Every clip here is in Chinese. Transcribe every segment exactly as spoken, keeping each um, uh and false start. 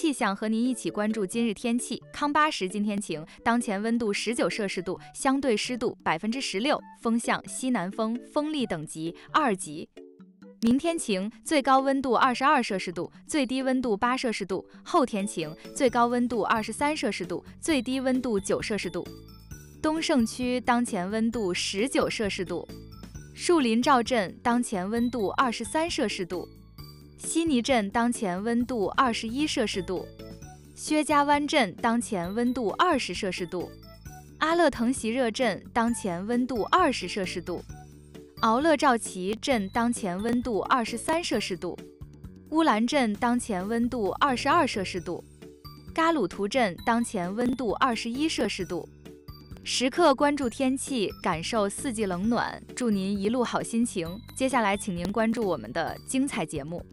气象和您一起关注今日天气。康巴什今天晴，当前温度十九摄氏度，相对湿度百分之十六，风向西南风，风力等级二级。明天晴，最高温度二十二摄氏度，最低温度八摄氏度。后天晴，最高温度二十三摄氏度，最低温度九摄氏度。东胜区当前温度十九摄氏度，树林赵镇当前温度二十三摄氏度，悉尼镇当前温度二十一摄氏度，薛家湾镇当前温度二十摄氏度，阿勒腾席热镇当前温度二十摄氏度，敖勒赵旗镇当前温度二十三摄氏度，乌兰镇当前温度二十二摄氏度，嘎鲁图镇当前温度二十一摄氏度。时刻关注天气，感受四季冷暖，祝您一路好心情。接下来请您关注我们的精彩节目。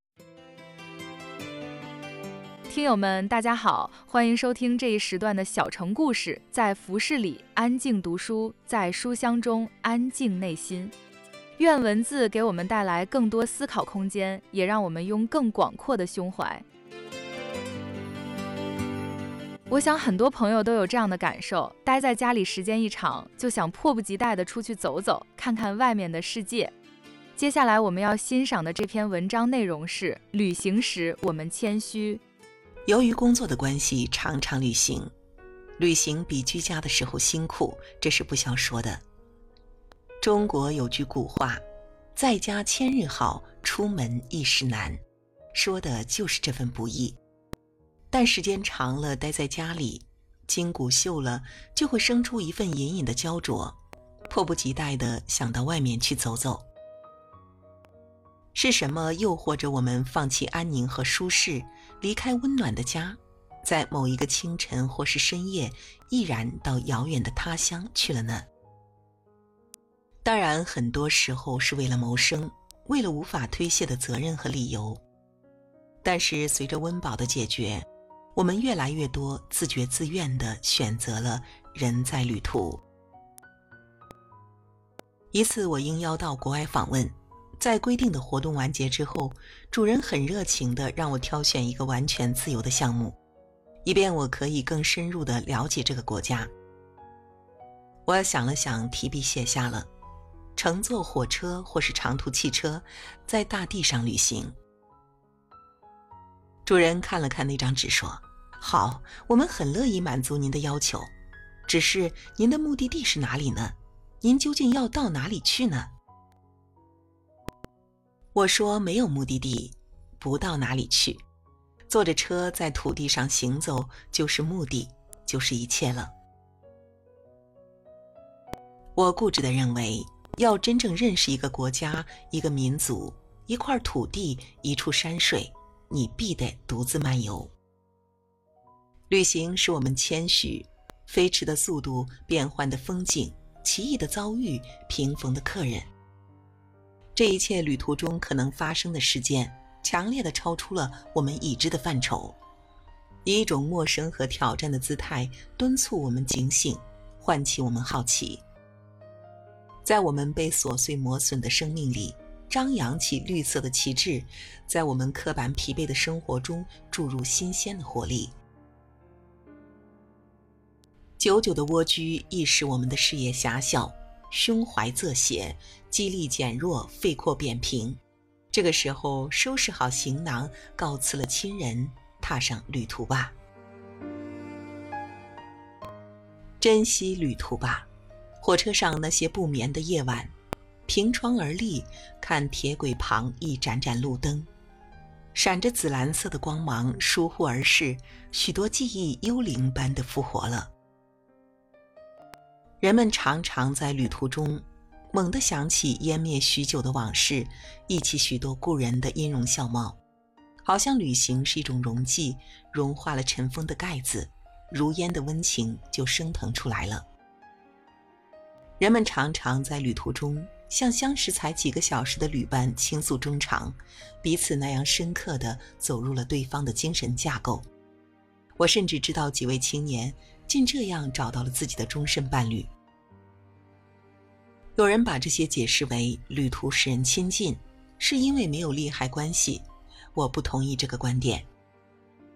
听友们大家好，欢迎收听这一时段的小城故事，在服饰里安静读书，在书香中安静内心。愿文字给我们带来更多思考空间，也让我们用更广阔的胸怀。我想很多朋友都有这样的感受，待在家里时间一长，就想迫不及待地出去走走，看看外面的世界。接下来我们要欣赏的这篇文章内容是：旅行时我们谦虚。 由于工作的关系，常常旅行，旅行比居家的时候辛苦，这是不消说的。中国有句古话，在家千日好，出门一时难，说的就是这份不易。但时间长了，待在家里，筋骨锈了，就会生出一份隐隐的焦灼，迫不及待地想到外面去走走。是什么诱惑着我们放弃安宁和舒适，离开温暖的家，在某一个清晨或是深夜，毅然到遥远的他乡去了呢？当然，很多时候是为了谋生，为了无法推卸的责任和理由。但是随着温饱的解决，我们越来越多自觉自愿地选择了人在旅途。一次我应邀到国外访问，在规定的活动完结之后，主人很热情地让我挑选一个完全自由的项目，以便我可以更深入地了解这个国家。我想了想，提笔写下了乘坐火车或是长途汽车，在大地上旅行。主人看了看那张纸说，好，我们很乐意满足您的要求，只是您的目的地是哪里呢？您究竟要到哪里去呢？我说没有目的地，不到哪里去，坐着车在土地上行走就是目的，就是一切了。我固执地认为，要真正认识一个国家、一个民族、一块土地、一处山水，你必得独自漫游。旅行使我们谦虚，飞驰的速度，变幻的风景，奇异的遭遇，平逢的客人，这一切旅途中可能发生的事件，强烈地超出了我们已知的范畴，以一种陌生和挑战的姿态敦促我们警醒，唤起我们好奇。在我们被琐碎磨损的生命里，张扬起绿色的旗帜，在我们刻板疲惫的生活中注入新鲜的活力。久久的蜗居亦使我们的视野狭小，胸怀仄斜，肌力减弱，肺廓扁平。这个时候，收拾好行囊，告辞了亲人，踏上旅途吧。珍惜旅途吧。火车上那些不眠的夜晚，凭窗而立，看铁轨旁一盏盏路灯，闪着紫蓝色的光芒，疏忽而逝，许多记忆幽灵般的复活了。人们常常在旅途中猛地想起湮灭许久的往事，忆起许多故人的音容笑貌，好像旅行是一种溶剂，融化了尘封的盖子，如烟的温情就升腾出来了。人们常常在旅途中像相识才几个小时的旅伴倾诉衷肠，彼此那样深刻地走入了对方的精神架构。我甚至知道几位青年竟这样找到了自己的终身伴侣。有人把这些解释为旅途使人亲近，是因为没有利害关系，我不同意这个观点。